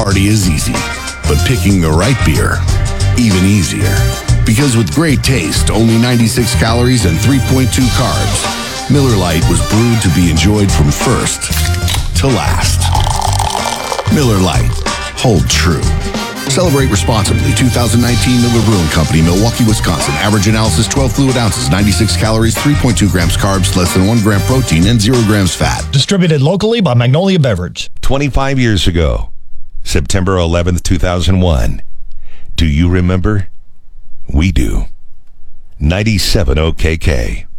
party is easy, but picking the right beer, even easier. Because with great taste, only 96 calories and 3.2 carbs, Miller Lite was brewed to be enjoyed from first to last. Miller Lite. Hold true. Celebrate responsibly. 2019 Miller Brewing Company, Milwaukee, Wisconsin. Average analysis 12 fluid ounces, 96 calories, 3.2 grams carbs, less than 1 gram protein, and 0 grams fat. Distributed locally by Magnolia Beverage. 25 years ago, September 11th, 2001. Do you remember? We do. 97 OKK.